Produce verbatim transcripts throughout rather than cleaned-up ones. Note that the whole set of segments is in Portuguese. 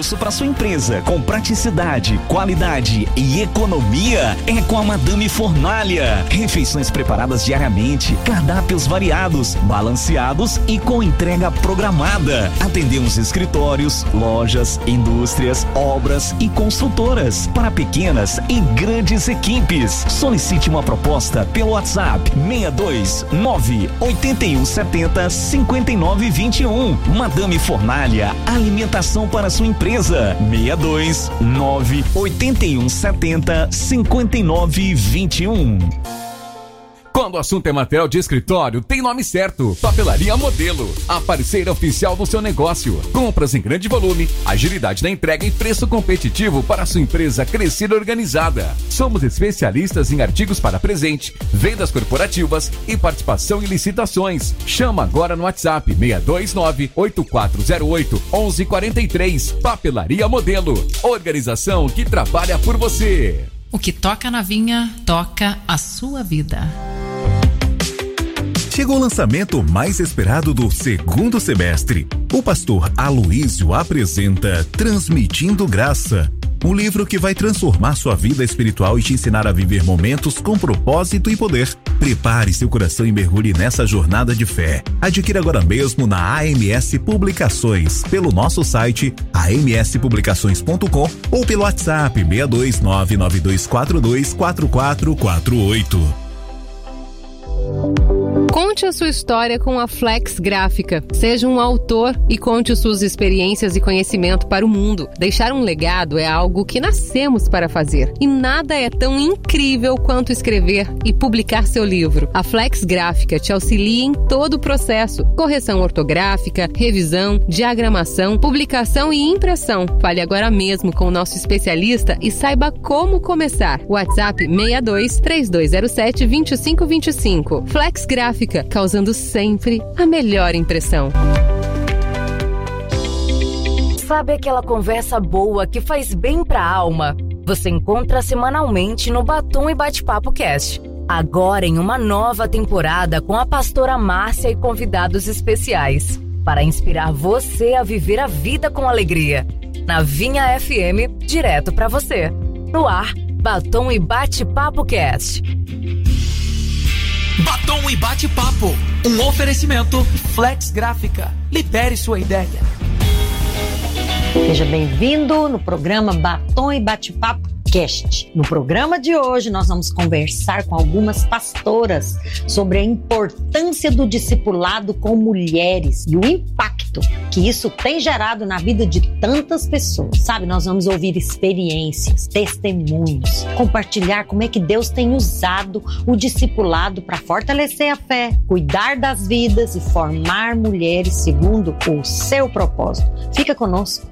almoço para sua empresa com praticidade, qualidade e economia é com a Madame Fornalha. Refeições preparadas diariamente, cardápios variados, balanceados e com entrega programada. Atendemos escritórios, lojas, indústrias, obras e construtoras para pequenas e grandes equipes. Solicite uma proposta pelo WhatsApp seis dois nove oito um sete zero cinco nove dois um. Madame Fornalha, alimentação para sua empresa. seis dois nove oito um sete zero cinco nove dois um. Quando o assunto é material de escritório, tem nome certo. Papelaria Modelo, a parceira oficial do seu negócio. Compras em grande volume, agilidade na entrega e preço competitivo para a sua empresa crescer e organizada. Somos especialistas em artigos para presente, vendas corporativas e participação em licitações. Chama agora no WhatsApp seis dois nove oito quatro zero oito um um quatro três. Papelaria Modelo, organização que trabalha por você. O que toca na vinha, toca a sua vida. Chegou o lançamento mais esperado do segundo semestre. O pastor Aloísio apresenta Transmitindo Graça, um livro que vai transformar sua vida espiritual e te ensinar a viver momentos com propósito e poder. Prepare seu coração e mergulhe nessa jornada de fé. Adquira agora mesmo na A M S Publicações, pelo nosso site a m s publicações ponto com ou pelo WhatsApp seis dois nove nove dois quatro dois quatro quatro quatro oito. Conte a sua história com a Flex Gráfica. Seja um autor e conte suas experiências e conhecimento para o mundo. Deixar um legado é algo que nascemos para fazer. E nada é tão incrível quanto escrever e publicar seu livro. A Flex Gráfica te auxilia em todo o processo. Correção ortográfica, revisão, diagramação, publicação e impressão. Fale agora mesmo com o nosso especialista e saiba como começar. WhatsApp seis dois três dois zero sete dois cinco dois cinco. Flex Gráfica, causando sempre a melhor impressão. Sabe aquela conversa boa que faz bem pra alma? Você encontra semanalmente no Batom e Bate-Papo Cast. Agora em uma nova temporada com a pastora Márcia e convidados especiais. Para inspirar você a viver a vida com alegria. Na Vinha F M, direto pra você. No ar, Batom e Bate-Papo Cast. Batom e Bate-Papo, um oferecimento Flex Gráfica. Libere sua ideia. Seja bem-vindo no programa Batom e Bate-Papo Cast. No programa de hoje nós vamos conversar com algumas pastoras sobre a importância do discipulado com mulheres e o impacto que isso tem gerado na vida de tantas pessoas. Sabe, nós vamos ouvir experiências, testemunhos, compartilhar como é que Deus tem usado o discipulado para fortalecer a fé, cuidar das vidas e formar mulheres segundo o seu propósito. Fica conosco.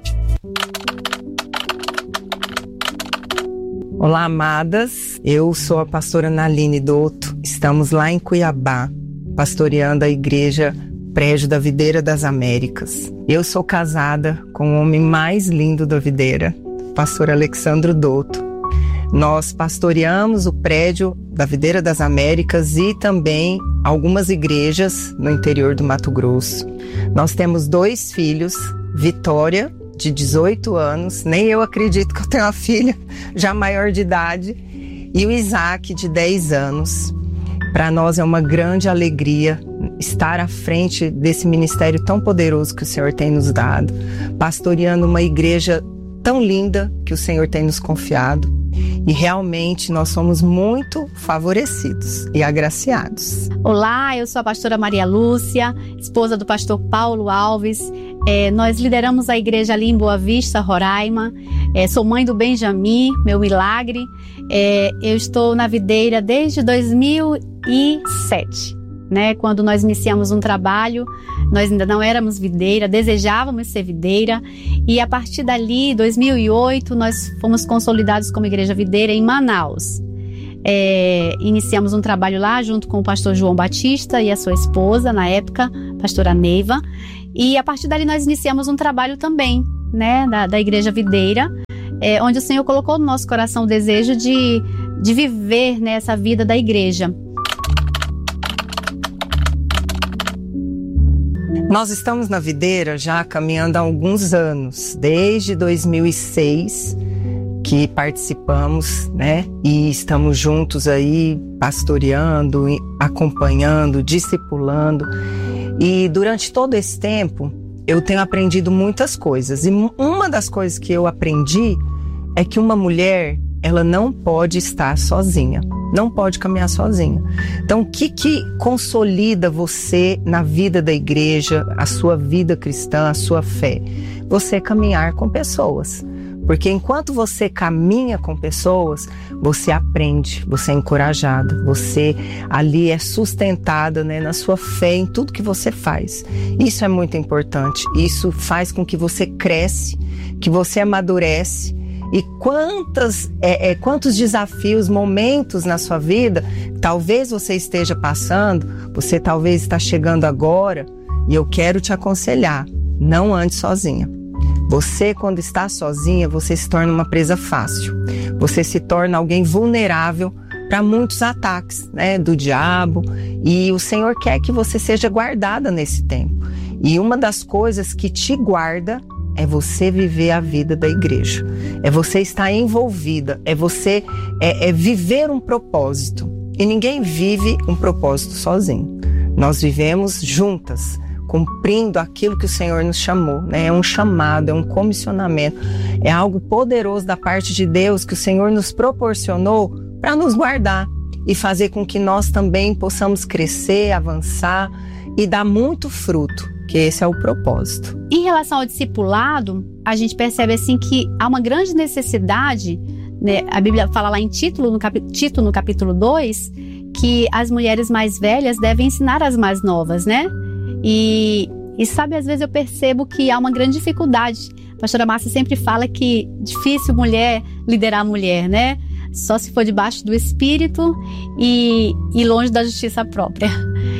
Olá, amadas. Eu sou a pastora Naline Dotto. Estamos lá em Cuiabá, pastoreando a igreja Prédio da Videira das Américas. Eu sou casada com o homem mais lindo da videira, pastor Alexandro Dotto. Nós pastoreamos o prédio da Videira das Américas e também algumas igrejas no interior do Mato Grosso. Nós temos dois filhos, Vitória, de dezoito anos, nem eu acredito que eu tenho uma filha já maior de idade, e o Isaac, de dez anos. Para nós é uma grande alegria estar à frente desse ministério tão poderoso que o Senhor tem nos dado, pastoreando uma igreja tão linda que o Senhor tem nos confiado. E realmente nós somos muito favorecidos e agraciados. Olá, eu sou a pastora Maria Lúcia, esposa do pastor Paulo Alves. É, nós lideramos a igreja ali em Boa Vista, Roraima. É, sou mãe do Benjamin, meu milagre. É, eu estou na videira desde dois mil e sete. Né, quando nós iniciamos um trabalho, nós ainda não éramos videira, desejávamos ser videira, e a partir dali, dois mil e oito, nós fomos consolidados como igreja videira em Manaus. É, iniciamos um trabalho lá junto com o pastor João Batista e a sua esposa, na época, pastora Neiva, e a partir dali nós iniciamos um trabalho também, né, da, da igreja videira, é, onde o Senhor colocou no nosso coração o desejo de, de viver, né, essa vida da igreja. Nós estamos na videira já caminhando há alguns anos, desde dois mil e seis que participamos, né? E estamos juntos aí pastoreando, acompanhando, discipulando. E durante todo esse tempo eu tenho aprendido muitas coisas. E uma das coisas que eu aprendi é que uma mulher, ela não pode estar sozinha, não pode caminhar sozinha. Então, o que que consolida você na vida da igreja, a sua vida cristã, a sua fé? Você caminhar com pessoas. Porque enquanto você caminha com pessoas, você aprende, você é encorajado, você ali é sustentado, né, na sua fé, em tudo que você faz. Isso é muito importante. Isso faz com que você cresce, que você amadurece. E quantas, é, é, quantos desafios, momentos na sua vida, talvez você esteja passando, você talvez está chegando agora, e eu quero te aconselhar, não ande sozinha. Você, quando está sozinha, você se torna uma presa fácil. Você se torna alguém vulnerável para muitos ataques, né, do diabo. E o Senhor quer que você seja guardada nesse tempo. E uma das coisas que te guarda é você viver a vida da igreja. É você estar envolvida. É você é, é viver um propósito. E ninguém vive um propósito sozinho. Nós vivemos juntas, cumprindo aquilo que o Senhor nos chamou, né? É um chamado, é um comissionamento, é algo poderoso da parte de Deus que o Senhor nos proporcionou para nos guardar e fazer com que nós também possamos crescer, avançar e dar muito fruto, que esse é o propósito. Em relação ao discipulado, a gente percebe assim que há uma grande necessidade, né? A Bíblia fala lá em Tito, no, cap... Tito, no capítulo dois, que as mulheres mais velhas devem ensinar as mais novas, né? E, e sabe, às vezes eu percebo que há uma grande dificuldade. A pastora Márcia sempre fala que é difícil mulher liderar a mulher, né? Só se for debaixo do Espírito e, e longe da justiça própria.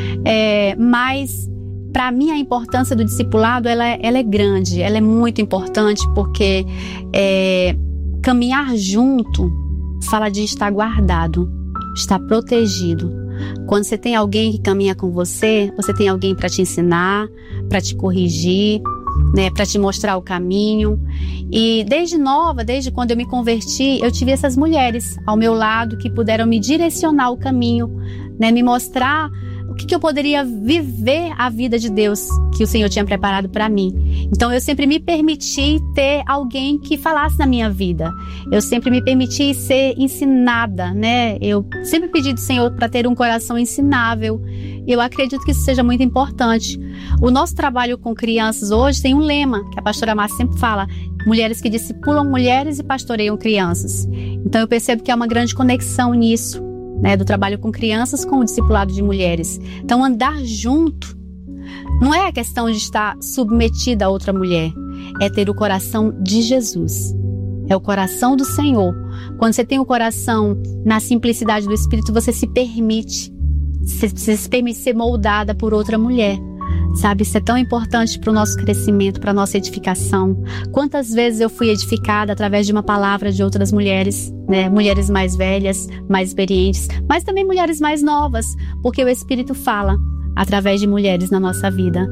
É, mas, para mim, a importância do discipulado, ela, ela é grande, ela é muito importante, porque é, caminhar junto fala de estar guardado, estar protegido. Quando você tem alguém que caminha com você, você tem alguém para te ensinar, para te corrigir, né, para te mostrar o caminho. E desde nova, desde quando eu me converti, eu tive essas mulheres ao meu lado que puderam me direcionar o caminho, né, me mostrar o que, que eu poderia viver a vida de Deus que o Senhor tinha preparado para mim. Então eu sempre me permiti ter alguém que falasse na minha vida. Eu sempre me permiti ser ensinada, né? Eu sempre pedi do Senhor para ter um coração ensinável. Eu acredito que isso seja muito importante. O nosso trabalho com crianças hoje tem um lema que a pastora Márcia sempre fala: mulheres que discipulam mulheres e pastoreiam crianças. Então eu percebo que há uma grande conexão nisso, né, do trabalho com crianças com o discipulado de mulheres. Então, andar junto não é a questão de estar submetida a outra mulher, é ter o coração de Jesus, é o coração do Senhor. Quando você tem o coração na simplicidade do Espírito, você se permite, você se permite ser moldada por outra mulher. Sabe, isso é tão importante para o nosso crescimento, para a nossa edificação. Quantas vezes eu fui edificada através de uma palavra de outras mulheres, né? Mulheres mais velhas, mais experientes, mas também mulheres mais novas, porque o Espírito fala através de mulheres na nossa vida.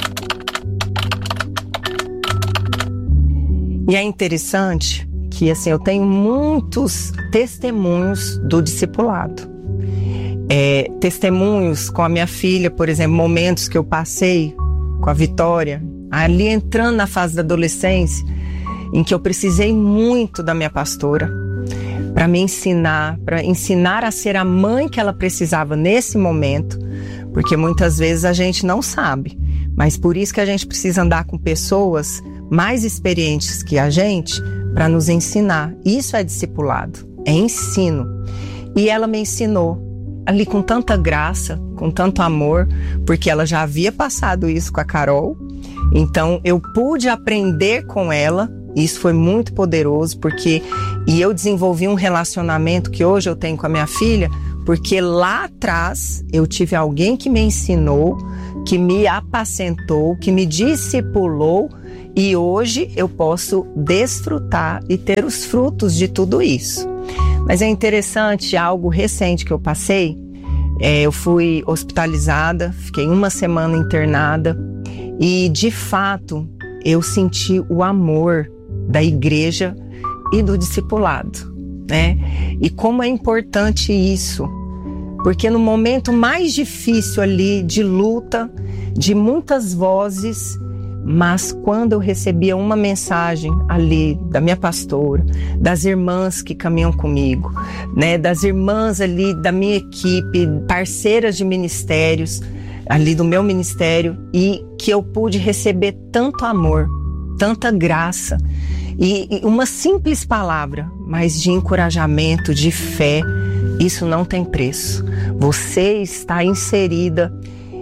E é interessante que, assim, eu tenho muitos testemunhos do discipulado. É, testemunhos com a minha filha, por exemplo, momentos que eu passei com a Vitória, ali entrando na fase da adolescência, em que eu precisei muito da minha pastora para me ensinar, para ensinar a ser a mãe que ela precisava nesse momento, porque muitas vezes a gente não sabe, mas por isso que a gente precisa andar com pessoas mais experientes que a gente para nos ensinar. Isso é discipulado, é ensino. E ela me ensinou ali com tanta graça, com tanto amor, porque ela já havia passado isso com a Carol. Então eu pude aprender com ela. Isso foi muito poderoso, porque e eu desenvolvi um relacionamento que hoje eu tenho com a minha filha, porque lá atrás eu tive alguém que me ensinou, que me apacentou, que me discipulou, e hoje eu posso desfrutar e ter os frutos de tudo isso. Mas é interessante, algo recente que eu passei, é, eu fui hospitalizada, fiquei uma semana internada, E, de fato, eu senti o amor da igreja e do discipulado, né? E como é importante isso, porque no momento mais difícil ali de luta, de muitas vozes, mas quando eu recebia uma mensagem ali da minha pastora, das irmãs que caminham comigo, né, das irmãs ali da minha equipe, parceiras de ministérios, ali do meu ministério, e que eu pude receber tanto amor, tanta graça, e, e uma simples palavra, mas de encorajamento, de fé, isso não tem preço. Você está inserida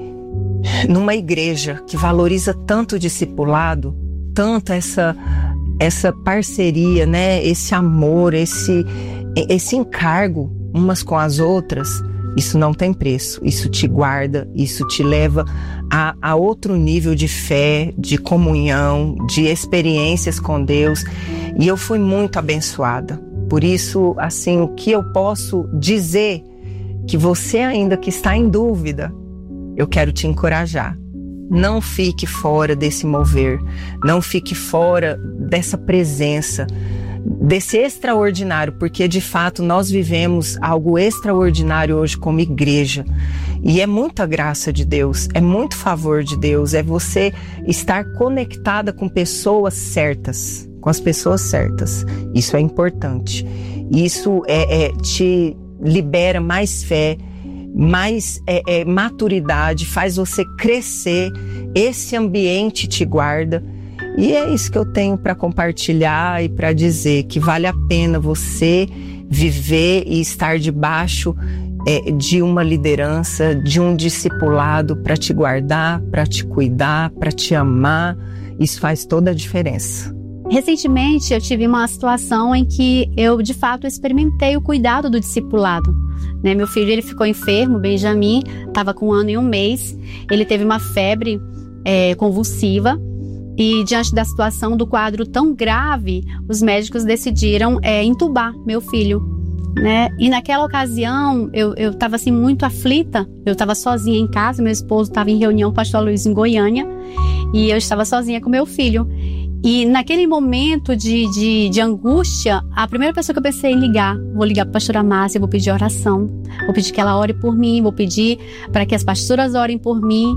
numa igreja que valoriza tanto o discipulado, tanto essa, essa parceria, né? Esse amor, esse, esse encargo umas com as outras, isso não tem preço. Isso te guarda, isso te leva a, a outro nível de fé, de comunhão, de experiências com Deus. E eu fui muito abençoada. Por isso, assim, o que eu posso dizer, que você ainda que está em dúvida, eu quero te encorajar. Não fique fora desse mover, não fique fora dessa presença, desse extraordinário, porque de fato nós vivemos algo extraordinário hoje como igreja. E é muita graça de Deus, é muito favor de Deus, é você estar conectada com pessoas certas, com as pessoas certas. Isso é importante. Isso é, é, te libera mais fé, mais é, é, maturidade, faz você crescer, esse ambiente te guarda. E é isso que eu tenho para compartilhar e para dizer que vale a pena você viver e estar debaixo é, de uma liderança, de um discipulado para te guardar, para te cuidar, para te amar. Isso faz toda a diferença. Recentemente eu tive uma situação em que eu de fato experimentei o cuidado do discipulado. Né, meu filho ele ficou enfermo, Benjamin, estava com um ano e um mês, ele teve uma febre é, convulsiva e diante da situação do quadro tão grave, os médicos decidiram é, entubar meu filho. Né? E naquela ocasião eu estava assim, muito aflita, eu estava sozinha em casa, meu esposo estava em reunião com o pastor Luiz em Goiânia e eu estava sozinha com meu filho. E naquele momento de, de, de angústia, a primeira pessoa que eu pensei em ligar, vou ligar para a pastora Márcia, vou pedir oração, vou pedir que ela ore por mim, vou pedir para que as pastoras orem por mim.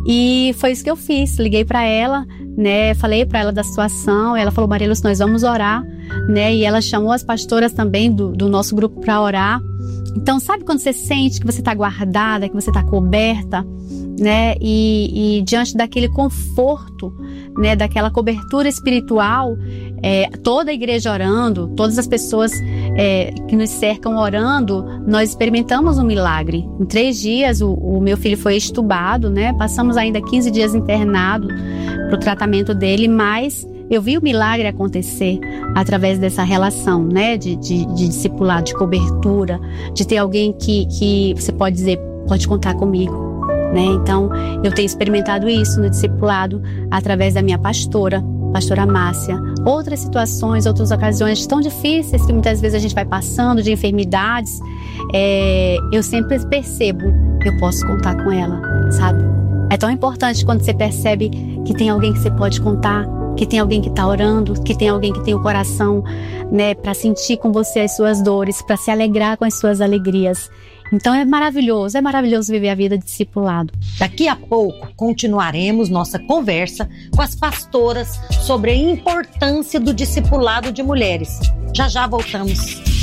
E foi isso que eu fiz, liguei para ela, né, falei para ela da situação, ela falou, Maria Lúcia, nós vamos orar, né, e ela chamou as pastoras também do, do nosso grupo para orar. Então, sabe quando você sente que você está guardada, que você está coberta, né? E, e diante daquele conforto, né? Daquela cobertura espiritual, é, toda a igreja orando, todas as pessoas é, que nos cercam orando, nós experimentamos um milagre. Em três dias, o, o meu filho foi extubado, né? Passamos ainda quinze dias internado para o tratamento dele, mas eu vi o milagre acontecer através dessa relação, né? De, de, de discipulado, de cobertura, de ter alguém que, que você pode dizer, pode contar comigo. Né? Então, eu tenho experimentado isso no discipulado através da minha pastora, pastora Márcia. Outras situações, outras ocasiões tão difíceis que muitas vezes a gente vai passando, de enfermidades, é, eu sempre percebo que eu posso contar com ela, sabe? É tão importante quando você percebe que tem alguém que você pode contar, que tem alguém que está orando, que tem alguém que tem o coração, né, para sentir com você as suas dores, para se alegrar com as suas alegrias. Então é maravilhoso, é maravilhoso viver a vida de discipulado. Daqui a pouco continuaremos nossa conversa com as pastoras sobre a importância do discipulado de mulheres. Já já voltamos.